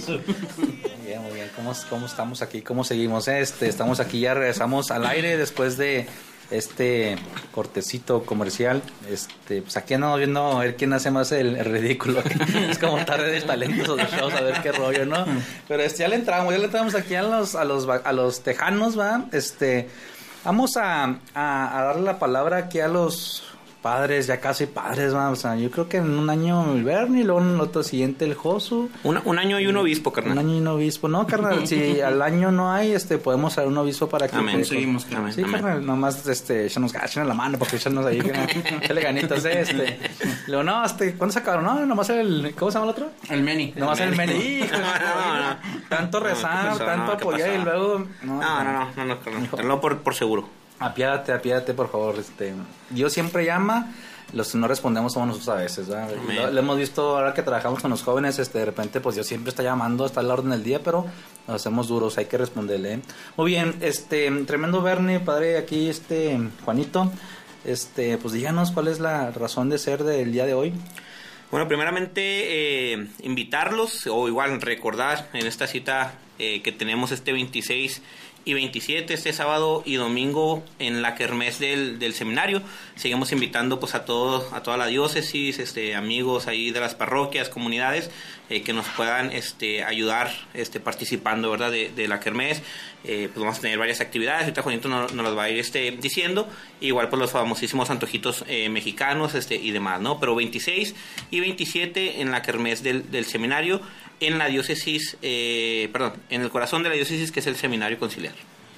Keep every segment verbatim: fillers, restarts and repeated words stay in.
Muy bien, muy bien. ¿Cómo, cómo estamos aquí? ¿Cómo seguimos? Este, estamos aquí, ya regresamos al aire después de este cortecito comercial. Este, pues aquí andamos viendo a ver quién hace más el, el ridículo. Es como tarde de talentos o de shows, a ver qué rollo, ¿no? Pero este, ya le entramos, ya le entramos aquí a los, a los, a los tejanos, ¿va? Este, vamos a, a, a darle la palabra aquí a los padres, ya casi padres, ¿va? O sea, yo creo que en un año el Bernie, luego en el otro siguiente el Josu. Un, un año y un obispo, carnal. Un año y un obispo. No, carnal, si al año no hay, este, podemos hacer un obispo para que... Amén, te, seguimos, carnal. Sí, amén. carnal, nomás, este, échanos, échanos la mano, porque échanos ahí, échale ganitas, este. Luego, no, este, ¿cuándo se acabaron? No, nomás el, ¿cómo se llama el otro? El Meni. Nomás el Meni. Hijo, No, no, no. tanto rezar, No, ¿qué pasó? tanto No, ¿qué apoyar pasó? y luego... No, no, no, no, no, carnal. Tenlo por, por seguro. Apiádate, apiádate, por favor, este. Dios siempre llama... Los que no respondemos somos nosotros a veces, ¿verdad? Lo, lo hemos visto ahora que trabajamos con los jóvenes, este, de repente, pues Dios siempre está llamando, está a la orden del día, pero nos hacemos duros, hay que responderle, ¿eh? Muy bien, este, tremendo Bernie, padre, aquí, este, Juanito, este, pues díganos cuál es la razón de ser del día de hoy. Bueno, primeramente, eh, invitarlos, o igual recordar en esta cita eh, que tenemos este veintiséis y veintisiete, este sábado y domingo en la kermés del, del seminario. Seguimos invitando pues a todos, a toda la diócesis, este, amigos ahí de las parroquias, comunidades, eh, que nos puedan este, ayudar este, participando, ¿verdad? De, de la kermés. Eh, pues vamos a tener varias actividades, ahorita Juanito nos, nos las va a ir este, diciendo, igual pues los famosísimos antojitos eh, mexicanos este, y demás, ¿no? Pero veintiséis y veintisiete en la kermés del, del seminario, en la diócesis, eh, perdón, en el corazón de la diócesis, que es el Seminario Conciliar.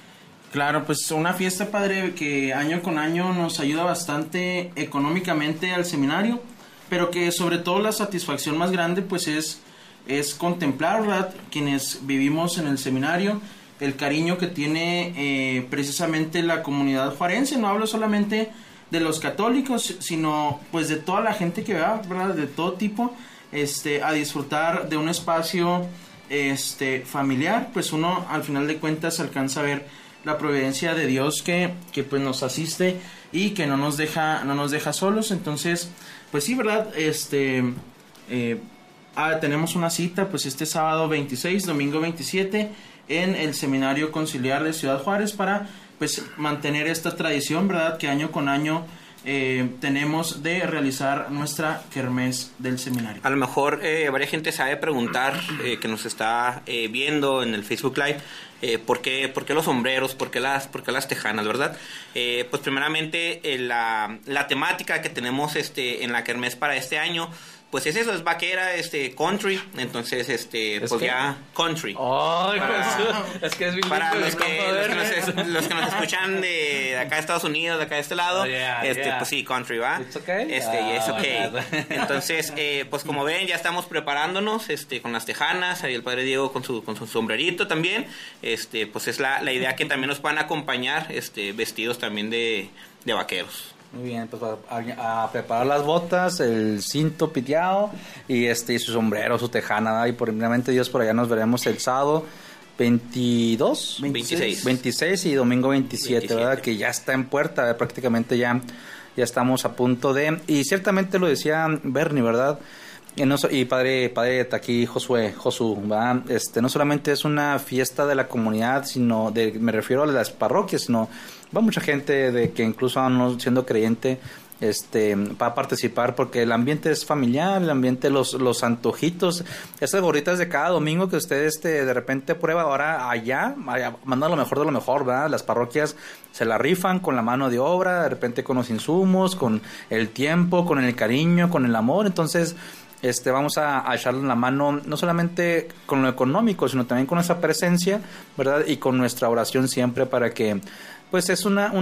Claro, pues una fiesta, padre, que año con año nos ayuda bastante económicamente al seminario, pero que sobre todo la satisfacción más grande pues es, es contemplar, ¿verdad?, quienes vivimos en el seminario, el cariño que tiene eh, precisamente la comunidad juarense. No hablo solamente de los católicos, sino pues de toda la gente que va, ¿verdad?, de todo tipo, este, a disfrutar de un espacio este, familiar. Pues uno al final de cuentas alcanza a ver la providencia de Dios que, que pues nos asiste y que no nos deja, no nos deja solos. Entonces, pues sí, ¿verdad? Este, eh, ah, tenemos una cita pues este sábado veintiséis, domingo veintisiete en el Seminario Conciliar de Ciudad Juárez para pues mantener esta tradición, ¿verdad?, que año con año Eh, tenemos de realizar nuestra kermés del seminario. A lo mejor eh, varias gente sabe preguntar, eh, que nos está eh, viendo en el Facebook Live, eh, ¿por qué, por qué los sombreros, por qué las, por qué las tejanas, verdad? Eh, pues primeramente eh, la, la temática que tenemos este, en la kermés para este año, pues es eso, es vaquera, este, country, entonces, este, pues qué? ya, country. Oh, para, es que es bilingüe, para los que, compa, los, que nos, es- los que nos escuchan de, de acá de Estados Unidos, de acá de este lado, Oh, yeah, este, yeah. pues sí, country, ¿va? It's okay? Este, y es Ah, okay. bueno. Entonces, eh, pues como ven, ya estamos preparándonos, este, con las tejanas, ahí el padre Diego con su, con su sombrerito también, este, pues es la, la idea que también nos puedan acompañar, este, vestidos también de, de vaqueros. Muy bien, pues a, a preparar las botas, el cinto piteado y este y su sombrero, su tejana, ¿verdad? Y por primeramente Dios, por allá nos veremos el sábado veintidós, veintiséis. veintiséis y domingo veintisiete, veintisiete. ¿verdad? Que ya está en puerta, ¿verdad? Prácticamente ya, ya estamos a punto de... Y ciertamente lo decía Bernie, ¿verdad? Y, no, y padre, padre aquí Josué, Josu, ¿verdad? Este, no solamente es una fiesta de la comunidad, sino de, me refiero a las parroquias, sino va mucha gente de que incluso no siendo creyente, este, va a participar porque el ambiente es familiar, el ambiente, los, los antojitos, esas gorritas de cada domingo que usted este, de repente prueba ahora allá, allá manda lo mejor de lo mejor, ¿verdad? Las parroquias se la rifan con la mano de obra, de repente con los insumos, con el tiempo, con el cariño, con el amor. Entonces este vamos a, a echarle la mano no solamente con lo económico, sino también con esa presencia, ¿verdad? Y con nuestra oración siempre para que pues es una, una